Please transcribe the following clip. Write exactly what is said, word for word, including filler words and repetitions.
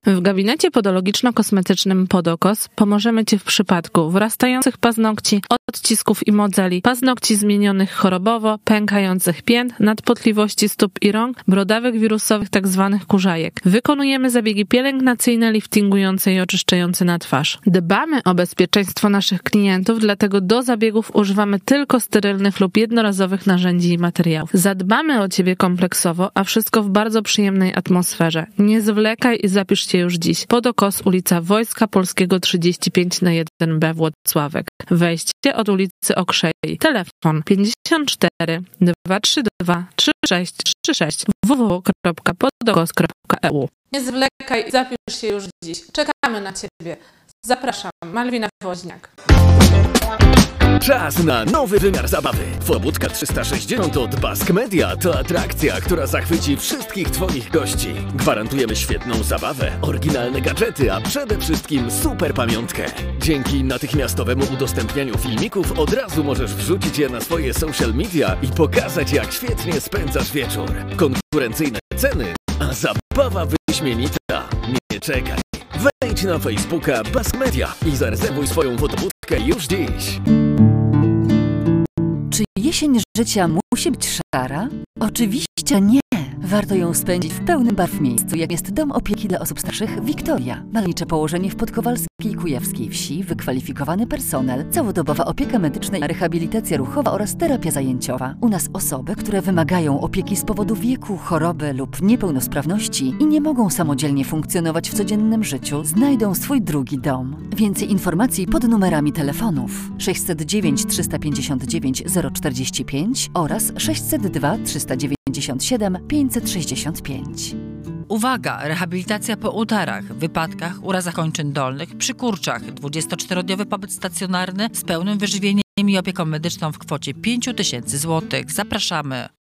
W gabinecie podologiczno-kosmetycznym Podokos pomożemy Ci w przypadku wyrastających paznokci, odcisków i modzeli, paznokci zmienionych chorobowo, pękających pięt, nadpotliwości stóp i rąk, brodawych wirusowych tzw. kurzajek. Wykonujemy zabiegi pielęgnacyjne, liftingujące i oczyszczające na twarz. Dbamy o bezpieczeństwo naszych klientów, dlatego do zabiegów używamy tylko sterylnych lub jednorazowych narzędzi i materiałów. Zadbamy o Ciebie kompleksowo, a wszystko w bardzo przyjemnej atmosferze. Nie zwlekaj i zapisz się już dziś. Podokos, ulica Wojska Polskiego trzydzieści pięć na jeden B Włocławek. Wejście od ulicy Okrzei. Telefon pięćdziesiąt cztery dwieście trzydzieści dwa trzydzieści sześć trzydzieści sześć w w w kropka podokos kropka e u. Nie zwlekaj i zapisz się już dziś. Czekamy na Ciebie. Zapraszam, Malwina Woźniak. Czas na nowy wymiar zabawy. Pobudka trzysta sześćdziesiąt od Bask Media to atrakcja, która zachwyci wszystkich Twoich gości. Gwarantujemy świetną zabawę, oryginalne gadżety, a przede wszystkim super pamiątkę. Dzięki natychmiastowemu udostępnianiu filmików od razu możesz wrzucić je na swoje social media i pokazać, jak świetnie spędzasz wieczór. Konkurencyjne ceny, a zabawa wyśmienita. Nie czekaj. Wejdź na Facebooka Bask Media i zarezerwuj swoją fotobudkę już dziś. Czy jesień życia musi być szara? Oczywiście nie. Warto ją spędzić w pełnym barw miejscu, jak jest Dom Opieki dla Osób Starszych Wiktoria. Malownicze położenie w podkowalskiej kujawskiej wsi, wykwalifikowany personel, całodobowa opieka medyczna, rehabilitacja ruchowa oraz terapia zajęciowa. U nas osoby, które wymagają opieki z powodu wieku, choroby lub niepełnosprawności i nie mogą samodzielnie funkcjonować w codziennym życiu, znajdą swój drugi dom. Więcej informacji pod numerami telefonów sześćset dziewięć trzysta pięćdziesiąt dziewięć zero czterdzieści pięć oraz sześćset dwa trzysta dziewięćdziesiąt siedem pięćset sześćdziesiąt pięć. Uwaga! Rehabilitacja po udarach, wypadkach, urazach kończyn dolnych, przy kurczach. dwudziestoczterodniowy pobyt stacjonarny z pełnym wyżywieniem i opieką medyczną w kwocie pięć tysięcy złotych. Zapraszamy!